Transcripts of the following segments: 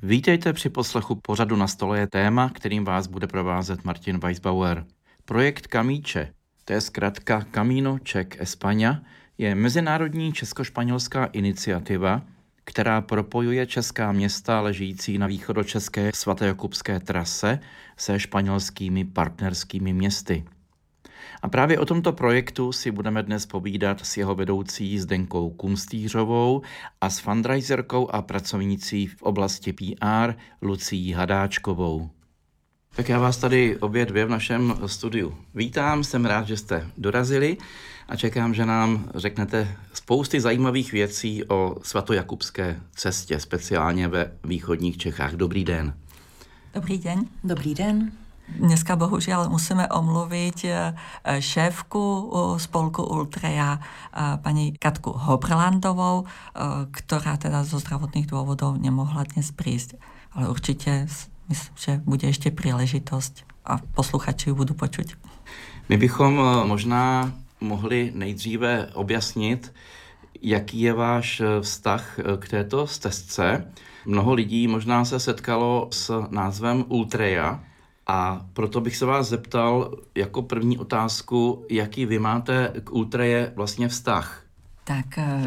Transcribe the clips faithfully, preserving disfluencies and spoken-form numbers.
Vítejte při poslechu pořadu Na stole je téma, kterým vás bude provázet Martin Weisbauer. Projekt Camíče, to je zkratka Camino Czech España, je mezinárodní česko-španělská iniciativa, která propojuje česká města ležící na východočeské svatojakubské trase se španělskými partnerskými městy. A právě o tomto projektu si budeme dnes povídat s jeho vedoucí Zdenkou Kunstýřovou a s fundraiserkou a pracovnící v oblasti P R Lucií Hadáčkovou. Tak já vás tady obě dvě v našem studiu vítám, jsem rád, že jste dorazili a čekám, že nám řeknete spousty zajímavých věcí o svatojakubské cestě, speciálně ve východních Čechách. Dobrý den. Dobrý den. Dobrý den. Dneska bohužel musíme omluvit šéfku spolku Ultreja, paní Katku Hobrlandovou, která teda zo zdravotných dôvodov nemohla dnes prísť. Ale určitě myslím, že bude ještě příležitost a posluchači ju budou počuť. My bychom možná mohli nejdříve objasnit, jaký je váš vztah k této stezce. Mnoho lidí možná se setkalo s názvem Ultreja, a proto bych se vás zeptal jako první otázku, jaký vy máte k Ultreje vlastně vztah? Tak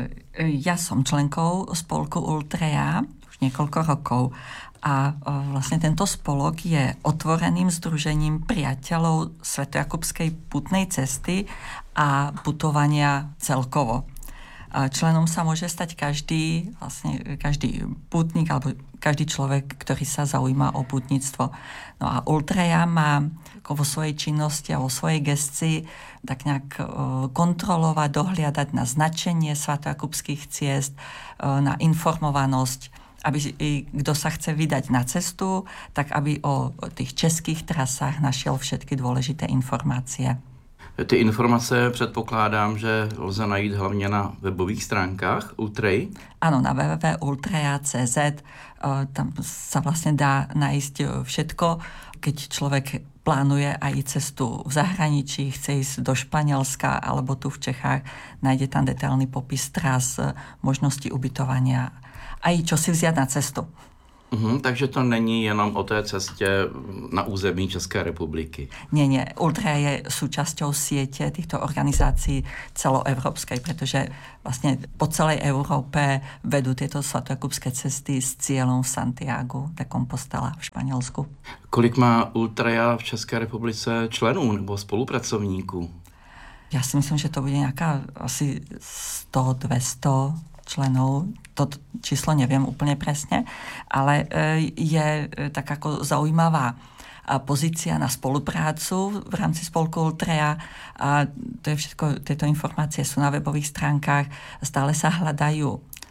ja som členkou spolku Ultreja už niekoľko rokov a vlastne tento spolok je otvoreným združením priateľov svatojakubskej putnej cesty a putovania celkovo. Členom sa môže stať každý, vlastne každý pútnik alebo každý človek, ktorý sa zaujíma o pútnictvo. No a Ultreja má vo svojej činnosti a vo svojej gestii tak nejak kontrolovať, dohliadať na značenie svatojakubských ciest, na informovanosť, aby kto sa chce vydať na cestu, tak aby o tých českých trasách našiel všetky dôležité informácie. Ty informace předpokládám, že lze najít hlavně na webových stránkách Ultrej. Áno, na w w w tečka ultreja tečka c z. Tam sa vlastne dá nájsť všetko, keď človek plánuje aj cestu v zahraničí, chce ísť do Španielska alebo tu v Čechách, nájde tam detailný popis tras, možnosti ubytovania aj čo si vziať na cestu. Uhum, takže to není jenom o té cestě na území České republiky. Nie, nie. Ultreja je súčasťou siete týchto organizácií celoevropskej, pretože vlastne po celej Európe vedú tieto svatojakubské cesty s cieľom v Santiagu de Compostela v Španělsku. Kolik má Ultreja v České republice členů nebo spolupracovníků? Ja si myslím, že to bude nejaká asi sto dvesto členov, to číslo neviem úplne presne, ale je tak ako zaujímavá pozícia na spoluprácu v rámci spolku Ultreja a to je všetko, tieto informácie sú na webových stránkach, stále sa hľadajú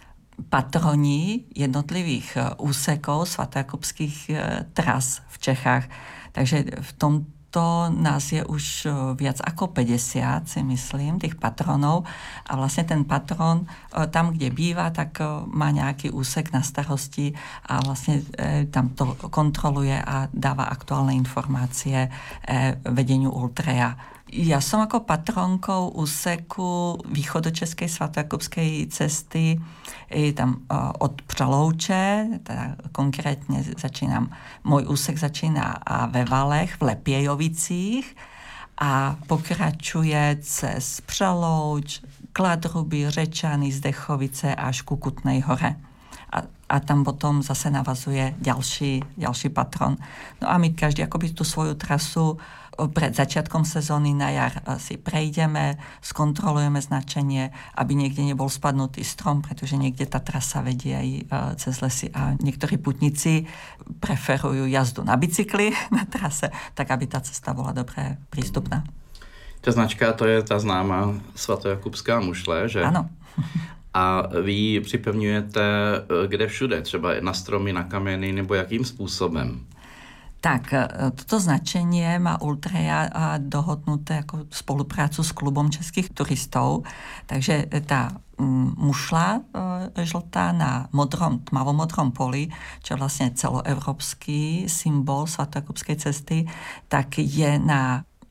patroni jednotlivých úsekov svatojakubských tras v Čechách, takže v tom to nás je už viac ako päťdesiat, si myslím, tých patronov. A vlastne ten patron tam, kde býva, tak má nejaký úsek na starosti a vlastne tam to kontroluje a dáva aktuálne informácie vedeniu Ultreja. Ja som ako patronkou úseku východočeskej svatojakubskej cesty tam od Přelouče, teda konkrétne začínam, môj úsek začína ve Valech, v Lepějovicích a pokračuje cez Přelouč, Kladruby, Řečany, Zdechovice až ku Kutnej Hore. A, a tam potom zase navazuje ďalší, ďalší patron. No a my každý akoby tú svoju trasu pred začiatkom sezóny na jar si prejdeme, skontrolujeme značenie, aby niekde nebol spadnutý strom, pretože niekde tá trasa vedie aj cez lesy a niektorí putníci preferujú jazdu na bicykli na trase, tak aby tá cesta bola dobre prístupná. Ta značka, to je ta známá svatojakubská mušle, že? Áno. A vy ji připevňujete kde všude, třeba na stromy, na kameny, nebo jakým způsobem? Tak, toto značenie má Ultreja dohodnuté ako spoluprácu s klubom českých turistov, takže tá mušla žltá na modrom, tmavomodrom poli, čo je vlastne celoevropský symbol svatojakubskej cesty, tak je na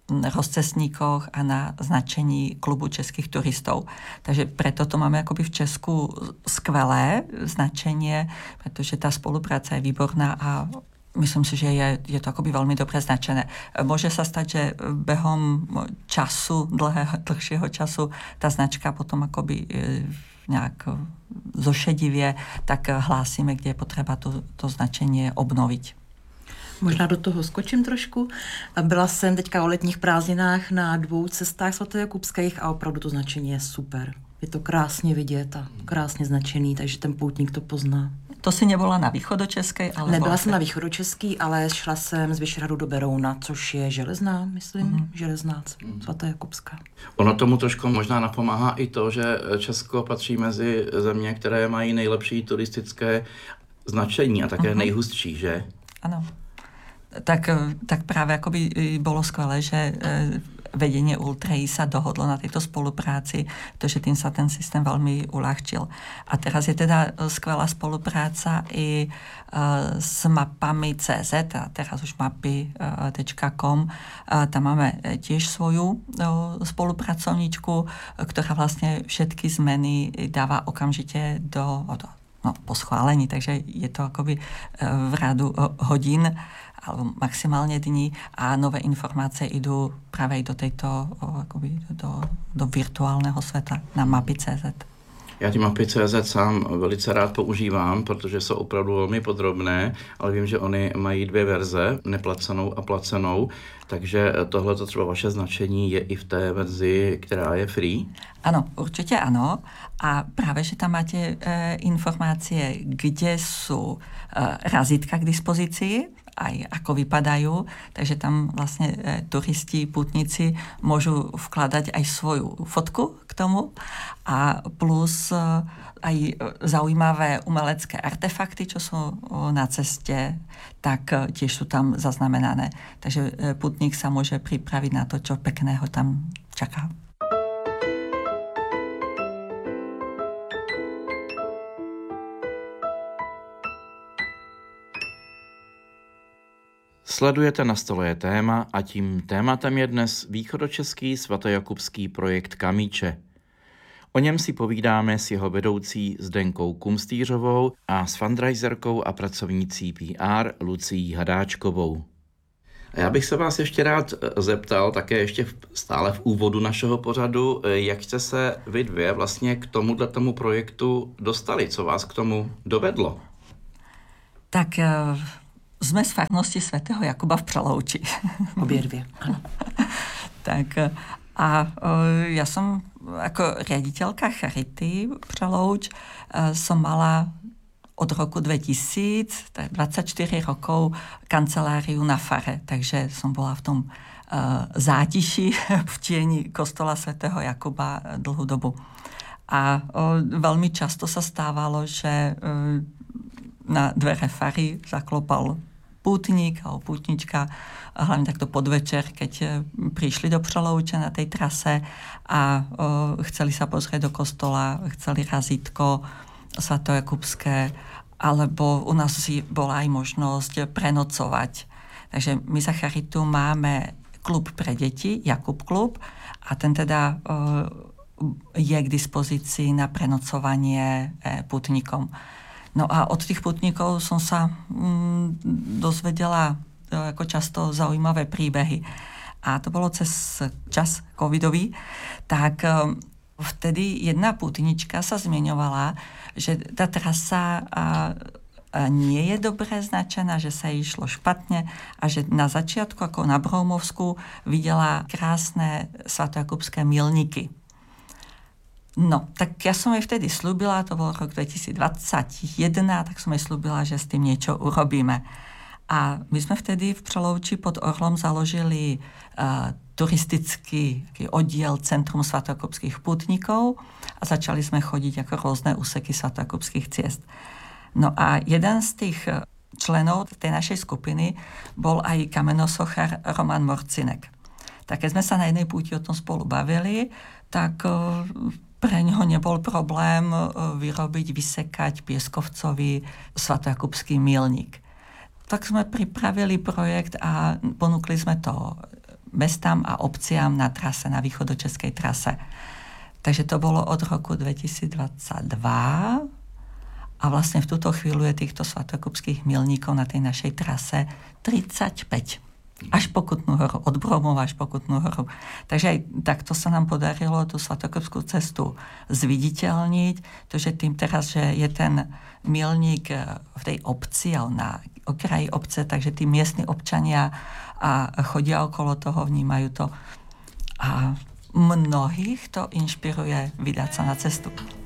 rozcestníkoch a na značení klubu českých turistov. Takže preto to máme akoby v Česku skvelé značenie, pretože tá spolupráca je výborná a myslím si, že je, je to akoby veľmi dobre značené. Môže sa stať, že behom času, dlhého, dlhšieho času, tá značka potom akoby nejak zošedivie, tak hlásíme, kde je potreba to, to značenie obnoviť. Možná do toho skočím trošku. Byla jsem teďka o letních prázdninách na dvou cestách svatojakubských a opravdu to značení je super. Je to krásně vidět a krásně značený, takže ten poutník to pozná. To si nebola na východočeskej? Ale Nebyla jsem na východočeský, ale šla jsem z Vyšehradu do Berouna, což je Železná, myslím, mm-hmm. Železná, svatojakubská. Ono tomu trošku možná napomáhá i to, že Česko patří mezi země, které mají nejlepší turistické značení a také mm-hmm. nejhustší, že? Ano. Tak, tak práve akoby bolo skvelé, že vedenie Ultrai sa dohodlo na tejto spolupráci, pretože tým sa ten systém veľmi uľahčil. A teraz je teda skvelá spolupráca i s mapami tečka cé zet, a teraz už mapy tečka com. Tam máme tiež svoju spolupracovníčku, ktorá vlastne všetky zmeny dáva okamžite do, do no, po schválení, takže je to akoby v rádu hodín alebo maximálne dní a nové informácie idú práve do tejto, akoby do, do virtuálneho sveta na mapy tečka cé zet. Já ty mapy tečka cé zet sám velice rád používám, protože jsou opravdu velmi podrobné, ale vím, že oni mají dvě verze, neplacenou a placenou, takže tohleto třeba vaše značení je i v té verzi, která je free? Áno, určite áno. A práve, že tam máte e, informácie, kde sú e, razítka k dispozícii, aj ako vypadajú, takže tam vlastne e, turisti, pútnici môžu vkladať aj svoju fotku k tomu a plus e, aj zaujímavé umelecké artefakty, čo sú e, na ceste, tak e, tiež sú tam zaznamenané. Takže e, pútnik sa môže pripraviť na to, čo pekného tam čaká. Sledujete Na stole je téma a tím tématem je dnes východočeský svatojakubský projekt Kamíče. O něm si povídáme s jeho vedoucí Zdenkou Kumstýřovou a s fundraiserkou a pracovnící P R Lucií Hadáčkovou. A já bych se vás ještě rád zeptal, také ještě stále v úvodu našeho pořadu, jak jste se vy dvě vlastně k tomuhle tomu projektu dostali, co vás k tomu dovedlo? Tak uh... Sme z farnosti svätého Jakuba v Přelouči. Obě dvě, ano. Tak a ja som ako riaditeľka Charity Přelouč som mala od roku dvetisíc, tak dvadsaťštyri rokov kanceláriu na fare, takže som bola v tom zátiši v tieni kostola svätého Jakuba dlhú dobu. A veľmi často sa stávalo, že na dvere fary zaklopal pútnik alebo pútnička, hlavne takto podvečer, keď prišli do Přelouče na tej trase a o, chceli sa pozrieť do kostola, chceli razítko svatojakubské, alebo u nás bola aj možnosť prenocovať. Takže my za Charitu máme klub pre deti, Jakub klub, a ten teda o, je k dispozícii na prenocovanie e, pútnikom. No a od tých putníkov som sa mm, dozvedela e, ako často zaujímavé príbehy. A to bolo cez čas covidový. Tak e, vtedy jedna putnička sa zmieňovala, že tá trasa a, a nie je dobre značená, že sa jej išlo špatne a že na začiatku, ako na Broumovsku, videla krásne svatojakubské milníky. No, tak ja som jej vtedy slúbila, to bol rok dvetisícdvadsaťjeden, tak som jej slúbila, že s tým niečo urobíme. A my sme vtedy v Přelouči pod Orlom založili uh, turistický oddiel Centrum svatojakubských pútnikov a začali sme chodiť ako rôzne úseky svatojakubských ciest. No a jeden z tých členov tej našej skupiny bol aj kamenosochár Roman Morcinek. Tak keď sme sa na jednej púti o tom spolu bavili, tak uh, pre ňoho nebol problém vyrobiť, vysekať pieskovcový svatojakubský milník. Tak sme pripravili projekt a ponúkli sme to mestám a obciam na trase, na východočeskej trase. Takže to bolo od roku dvetisícdvadsaťdva a vlastne v túto chvíľu je týchto svatokupských milníkov na tej našej trase tridsaťpäť. Až po Kutnú Horu, od Bromov až po Kutnú Horu. Takže aj takto sa nám podarilo tú svatokupskú cestu zviditeľniť, to, že tým teraz, že je ten milník v tej obci, ale na okraji obce, takže tí miestni občania a chodia okolo toho, vnímajú to a mnohých to inšpiruje vydať sa na cestu.